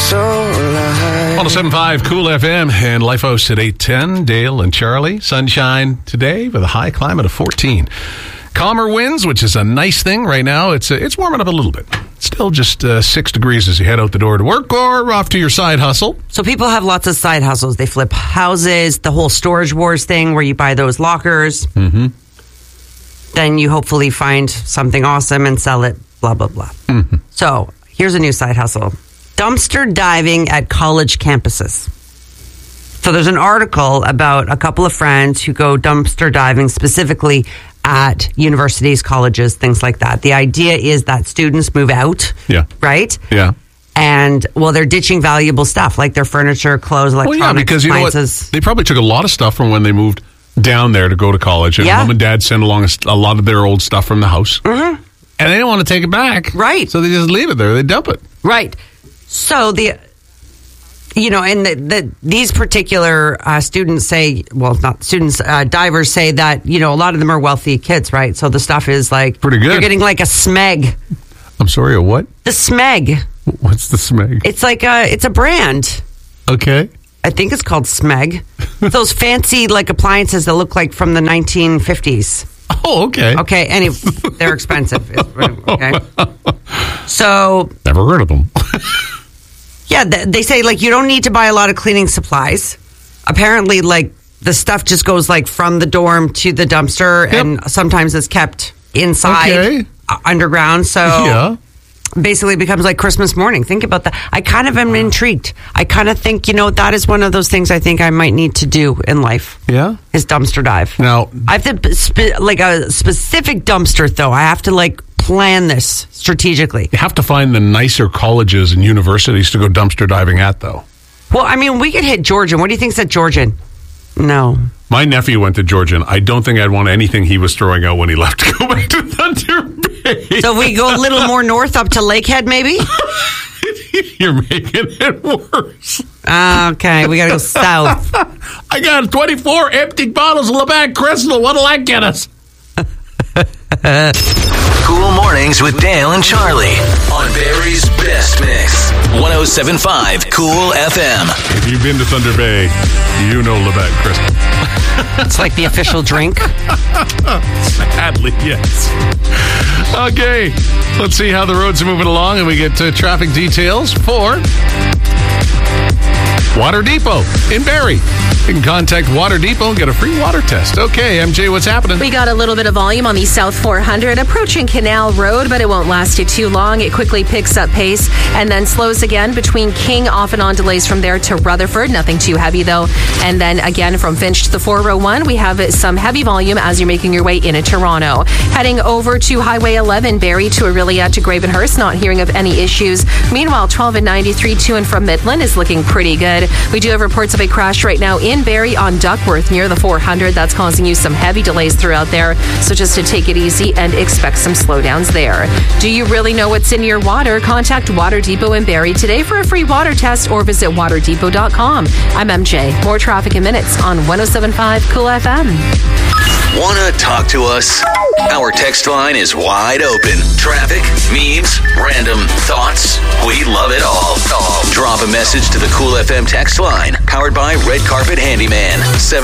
so alive. 107.5 Cool FM and LifeHost at 8:10. Dale and Charlie. Sunshine today with a high climate of 14. Calmer winds, which is a nice thing right now. It's warming up a little bit. Still just 6 degrees as you head out the door to work or off to your side hustle. So people have lots of side hustles. They flip houses, the whole Storage Wars thing where you buy those lockers. Mm-hmm. Then you hopefully find something awesome and sell it, blah, blah, blah. Mm-hmm. So here's a new side hustle. Dumpster diving at college campuses. So there's an article about a couple of friends who go dumpster diving specifically at universities, colleges, things like that. The idea is that students move out, right? Yeah. And, well, they're ditching valuable stuff like their furniture, clothes, electronics, well, yeah, because you know what? They probably took a lot of stuff from when they moved down there to go to college. And mom and dad sent along a lot of their old stuff from the house. Mm-hmm. And they don't want to take it back. Right. So they just leave it there. They dump it. Right. So these particular students say, well, not students, divers say that, a lot of them are wealthy kids, right? So the stuff is like pretty good. You're getting like a smeg. I'm sorry, a what? The smeg. What's the smeg? It's like it's a brand. Okay. I think it's called smeg. Those fancy like appliances that look like from the 1950s. Oh, okay. Okay, anyway, they're expensive. Okay. So never heard of them. Yeah, they say, like, you don't need to buy a lot of cleaning supplies. Apparently, like, the stuff just goes, like, from the dorm to the dumpster, and sometimes it's kept inside, underground. So basically it becomes like Christmas morning. Think about that. I kind of am intrigued. I kind of think, that is one of those things I think I might need to do in life. Yeah? Is dumpster dive. Now, I have to, like, a specific dumpster, though. I have to, like, plan this strategically. You have to find the nicer colleges and universities to go dumpster diving at, though. Well, I mean, we could hit Georgian. What do you think's at Georgian? No. My nephew went to Georgian. I don't think I'd want anything he was throwing out when he left to go back to Thunder Bay. So we go a little more north up to Lakehead, maybe? You're making it worse. Okay, we got to go south. I got 24 empty bottles of Labatt Crystal. What'll that get us? Cool Mornings with Dale and Charlie on Barrie's Best Mix. 107.5 Cool FM. If you've been to Thunder Bay, you know Labatt Crystal. It's like the official drink. Sadly, yes. Okay, let's see how the roads are moving along, and we get traffic details for Water Depot in Barrie. You can contact Water Depot and get a free water test. Okay, MJ, what's happening? We got a little bit of volume on the South 400 approaching Canal Road, but it won't last you too long. It quickly picks up pace and then slows again between King, off and on delays from there to Rutherford. Nothing too heavy, though. And then again from Finch to the 401, we have some heavy volume as you're making your way into Toronto. Heading over to Highway 11, Barrie to Orillia to Gravenhurst, not hearing of any issues. Meanwhile, 12 and 93 to and from Midland is looking pretty good. We do have reports of a crash right now in Barrie on Duckworth near the 400. That's causing you some heavy delays throughout there. So just to take it easy and expect some slowdowns there. Do you really know what's in your water? Contact Water Depot in Barrie today for a free water test or visit waterdepot.com. I'm MJ. More traffic in minutes on 107.5 Cool FM. Want to talk to us? Our text line is wide open. Traffic, memes, random thoughts. We love it all. Drop a message to the Cool FM text line, powered by Red Carpet Handyman,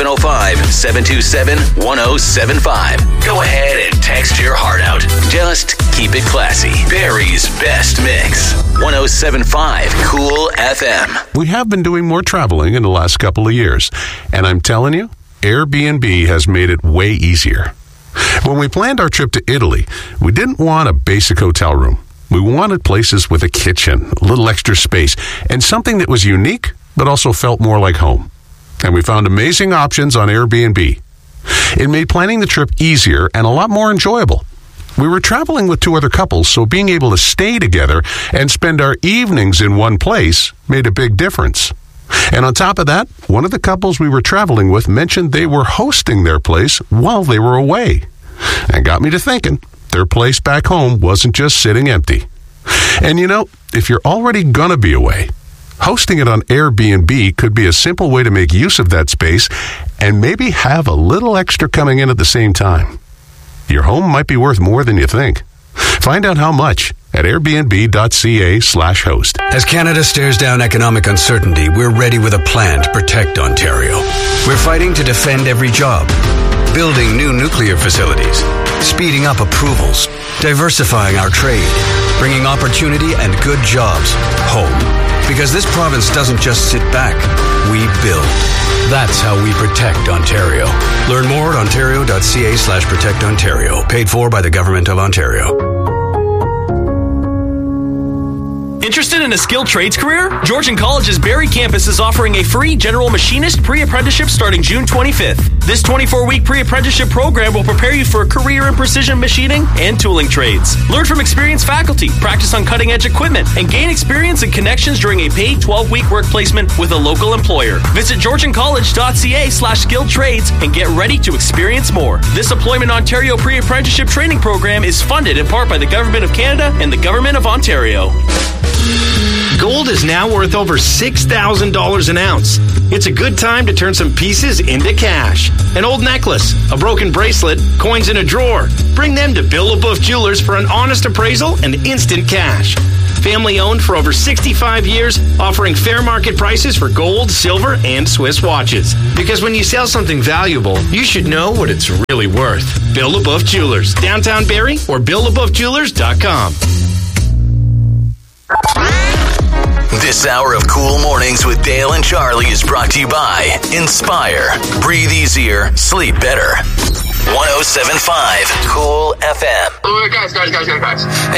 705-727-1075. Go ahead and text your heart out. Just keep it classy. Barrie's Best Mix. 107.5 Cool FM. We have been doing more traveling in the last couple of years, and I'm telling you, Airbnb has made it way easier. When we planned our trip to Italy, we didn't want a basic hotel room. We wanted places with a kitchen, a little extra space, and something that was unique, but also felt more like home. And we found amazing options on Airbnb. It made planning the trip easier and a lot more enjoyable. We were traveling with 2 other couples, so being able to stay together and spend our evenings in one place made a big difference. And on top of that, one of the couples we were traveling with mentioned they were hosting their place while they were away. And got me to thinking, their place back home wasn't just sitting empty. And if you're already gonna be away, hosting it on Airbnb could be a simple way to make use of that space and maybe have a little extra coming in at the same time. Your home might be worth more than you think. Find out how much at airbnb.ca/host. As Canada stares down economic uncertainty, we're ready with a plan to protect Ontario. We're fighting to defend every job, building new nuclear facilities, speeding up approvals, diversifying our trade, bringing opportunity and good jobs home. Because this province doesn't just sit back, we build. That's how we protect Ontario. Learn more at ontario.ca/protectontario. Paid for by the Government of Ontario. Interested in a skilled trades career? Georgian College's Barrie campus is offering a free general machinist pre-apprenticeship starting June 25th. This 24-week pre-apprenticeship program will prepare you for a career in precision machining and tooling trades. Learn from experienced faculty, practice on cutting-edge equipment, and gain experience and connections during a paid 12-week work placement with a local employer. Visit georgiancollege.ca/skilled trades and get ready to experience more. This Employment Ontario pre-apprenticeship training program is funded in part by the Government of Canada and the Government of Ontario. Gold is now worth over $6,000 an ounce. It's a good time to turn some pieces into cash. An old necklace, a broken bracelet, coins in a drawer. Bring them to Bill LaBeouf Jewelers for an honest appraisal and instant cash. Family owned for over 65 years, offering fair market prices for gold, silver, and Swiss watches. Because when you sell something valuable, you should know what it's really worth. Bill LaBeouf Jewelers, downtown Barrie, or BillLaBeoufJewelers.com. This hour of Cool Mornings with Dale and Charlie is brought to you by Inspire. Breathe easier, sleep better. 107.5 Cool FM. Guys.